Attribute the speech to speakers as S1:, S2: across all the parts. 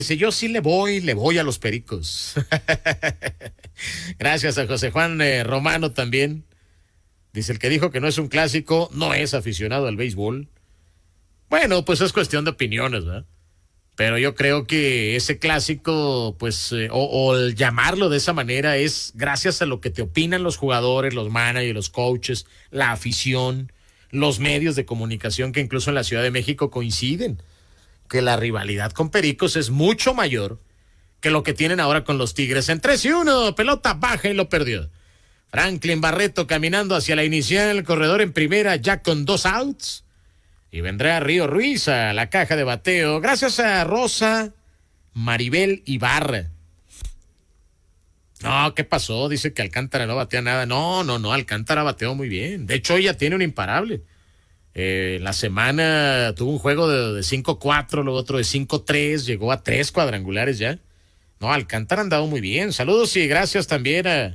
S1: Dice, yo sí le voy a los Pericos. Gracias a José Juan Romano también. Dice, el que dijo que no es un clásico no es aficionado al béisbol. Bueno, pues es cuestión de opiniones, ¿verdad? Pero yo creo que ese clásico, pues, o el llamarlo de esa manera es gracias a lo que te opinan los jugadores, los managers, los coaches, la afición, los medios de comunicación que incluso en la Ciudad de México coinciden que la rivalidad con Pericos es mucho mayor que lo que tienen ahora con los Tigres. En 3-1, pelota baja y lo perdió. Franklin Barreto caminando hacia la inicial, corredor en primera ya con 2 outs. Y vendrá Río Ruiz a la caja de bateo. Gracias a Rosa Maribel Ibarra. No, ¿qué pasó? Dice que Alcántara no batea nada. No, Alcántara bateó muy bien. De hecho, ella tiene un imparable. La semana tuvo un juego de 5-4, luego otro de 5-3, llegó a 3 cuadrangulares ya. No, Alcántara ha andado muy bien. Saludos y gracias también a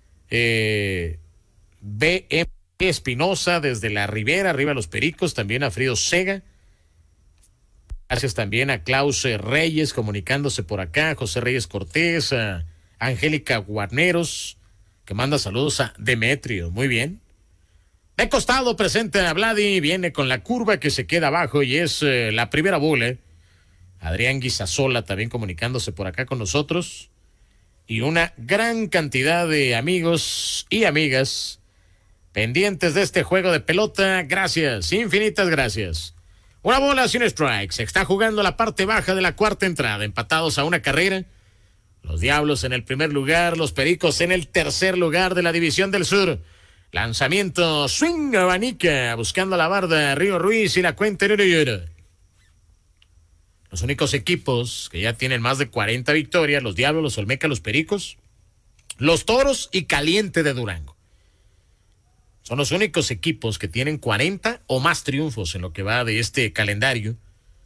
S1: BM Espinosa desde la Ribera, arriba los Pericos, también a Frido Sega. Gracias también a Klaus Reyes comunicándose por acá, José Reyes Cortés, a Angélica Guarneros, que manda saludos a Demetrio. Muy bien. De costado presente a Vladi, viene con la curva que se queda abajo y es la primera bola. Adrián Guisasola también comunicándose por acá con nosotros. Y una gran cantidad de amigos y amigas pendientes de este juego de pelota. Gracias, infinitas gracias. Una bola sin strike. Se está jugando la parte baja de la cuarta entrada. Empatados a una carrera. Los Diablos en el primer lugar, los Pericos en el tercer lugar de la División del Sur. Lanzamiento, swing, abanica, buscando la barda, Río Ruiz y la cuenta en 1-1. Los únicos equipos que ya tienen más de 40 victorias, los Diablos, los Olmecas, los Pericos, los Toros y Caliente de Durango. Son los únicos equipos que tienen 40 o más triunfos en lo que va de este calendario.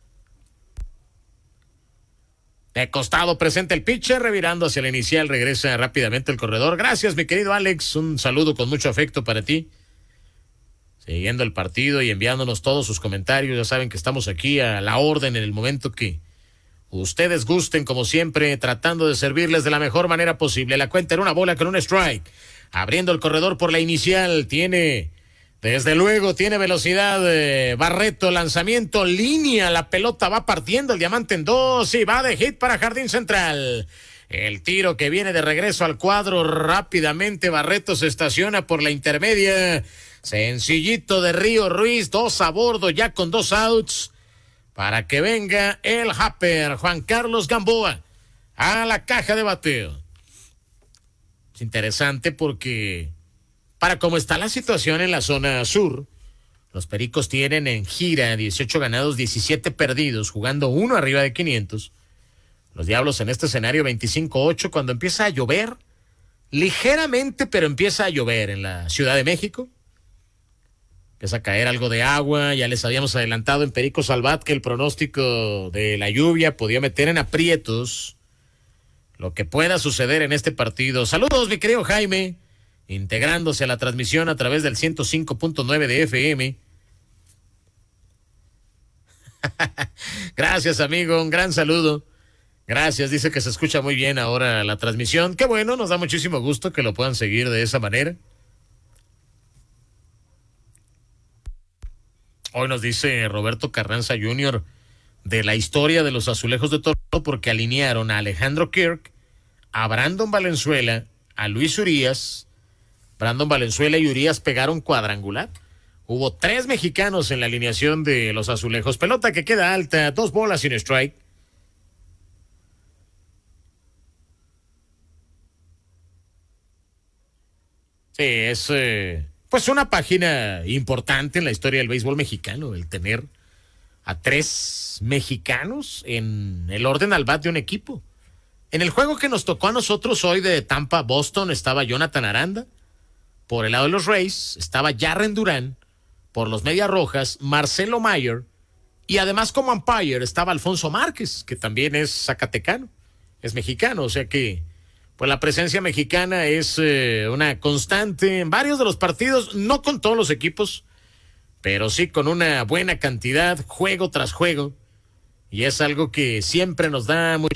S1: De costado presenta el pitcher, revirando hacia la inicial, regresa rápidamente el corredor. Gracias, mi querido Alex, un saludo con mucho afecto para ti. Siguiendo el partido y enviándonos todos sus comentarios, ya saben que estamos aquí a la orden en el momento que ustedes gusten, como siempre, tratando de servirles de la mejor manera posible. La cuenta era una bola con un strike. Abriendo el corredor por la inicial, desde luego tiene velocidad, Barreto, lanzamiento, línea, la pelota va partiendo, el diamante en 2 y va de hit para Jardín Central. El tiro que viene de regreso al cuadro rápidamente, Barreto se estaciona por la intermedia, sencillito de Río Ruiz, 2 a bordo ya con 2 outs, para que venga el Happer, Juan Carlos Gamboa, a la caja de bateo. Es interesante porque para cómo está la situación en la zona sur, los Pericos tienen en gira 18 ganados, 17 perdidos, jugando 1 arriba de 500. Los Diablos en este escenario 25-8, cuando empieza a llover, ligeramente, pero empieza a llover en la Ciudad de México. Empieza a caer algo de agua, ya les habíamos adelantado en Pericos al Bat que el pronóstico de la lluvia podía meter en aprietos lo que pueda suceder en este partido. Saludos, mi querido Jaime, integrándose a la transmisión a través del 105.9 de FM. Gracias, amigo, un gran saludo. Gracias, dice que se escucha muy bien ahora la transmisión. Qué bueno, nos da muchísimo gusto que lo puedan seguir de esa manera. Hoy nos dice Roberto Carranza Jr. de la historia de los Azulejos de Toronto porque alinearon a Alejandro Kirk, a Brandon Valenzuela, a Luis Urías. Brandon Valenzuela y Urías pegaron cuadrangular. Hubo 3 mexicanos en la alineación de los Azulejos. Pelota que queda alta, 2 bolas sin strike. Sí, es pues una página importante en la historia del béisbol mexicano, el tener a 3 mexicanos en el orden al bat de un equipo. En el juego que nos tocó a nosotros hoy de Tampa, Boston, estaba Jonathan Aranda. Por el lado de los Rays estaba Jarren Durán. Por los Medias Rojas, Marcelo Mayer. Y además como umpire estaba Alfonso Márquez, que también es zacatecano, es mexicano. O sea que pues la presencia mexicana es una constante en varios de los partidos, no con todos los equipos, pero sí con una buena cantidad, juego tras juego. y es algo que siempre nos da mucha